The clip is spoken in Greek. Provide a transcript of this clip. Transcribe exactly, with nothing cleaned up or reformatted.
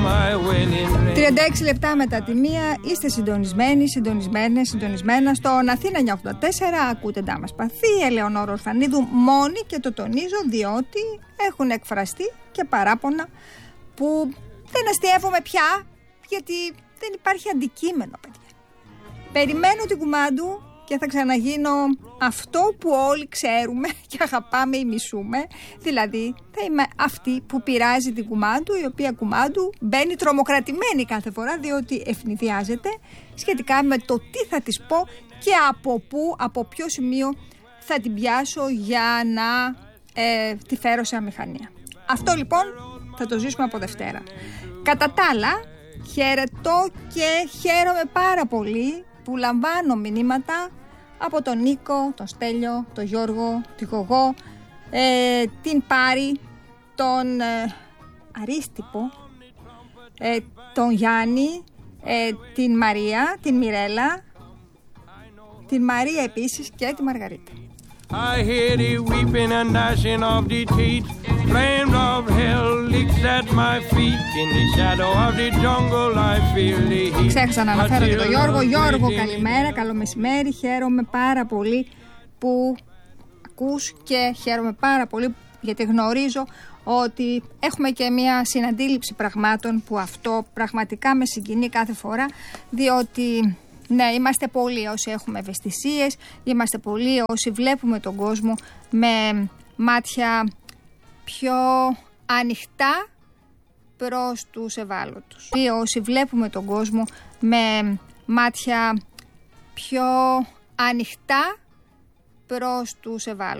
τριάντα έξι λεπτά μετά τη μία είστε συντονισμένοι, συντονισμένες, συντονισμένα στον Αθήνα εννιακόσια ογδόντα τέσσερα. Ακούτε Ντάμα Σπαθή, Ελεονόρα Ορφανίδου μόνη, και το τονίζω διότι έχουν εκφραστεί και παράπονα που δεν αστειεύομαι πια, γιατί δεν υπάρχει αντικείμενο, παιδιά. Περιμένω την Κουμάντου και θα ξαναγίνω αυτό που όλοι ξέρουμε και αγαπάμε ή μισούμε. Δηλαδή θα είμαι αυτή που πειράζει την Κουμάντου, η οποία Κουμάντου μπαίνει τρομοκρατημένη κάθε φορά, διότι ευνηδιάζεται σχετικά με το τι θα της πω και από πού, από ποιο σημείο θα την πιάσω για να ε, τη φέρω σε αμηχανία. Αυτό λοιπόν θα το ζήσουμε από Δευτέρα. Κατά τα άλλα, χαιρετώ και χαίρομαι πάρα πολύ που λαμβάνω μηνύματα από τον Νίκο, τον Στέλιο, τον Γιώργο, τη Γογό, ε, την Πάρη, τον ε, Αρίστιπο, ε, τον Γιάννη, ε, την Μαρία, την Μιρέλα, την Μαρία επίσης και τη Μαργαρίτα. I hear the weeping and gnashing of the teeth. Flames of hell licks at my feet. In the shadow of the jungle I feel the heat. Ξέχασα να αναφέρω και τον Γιώργο. Γιώργο, καλημέρα, καλό μεσημέρι. Χαίρομαι πάρα πολύ που ακούς και χαίρομαι πάρα πολύ γιατί γνωρίζω ότι έχουμε και μια συναντήληψη πραγμάτων που αυτό πραγματικά με συγκινεί κάθε φορά, διότι ναι, είμαστε πολλοί όσοι έχουμε ευαισθησίες, είμαστε πολλοί όσοι βλέπουμε τον κόσμο με μάτια πιο ανοιχτά προς τους ευάλωτους. Όσοι βλέπουμε τον κόσμο με μάτια πιο ανοιχτά προς τους ευάλωτους.